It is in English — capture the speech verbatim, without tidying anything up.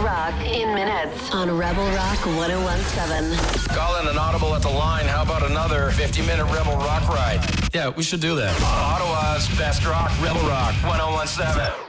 Rock in minutes on Rebel Rock one oh one seven. Call in an audible at the line. How about another fifty-minute Rebel Rock ride? Yeah, we should do that. Ottawa's best rock, Rebel Rock one oh one seven.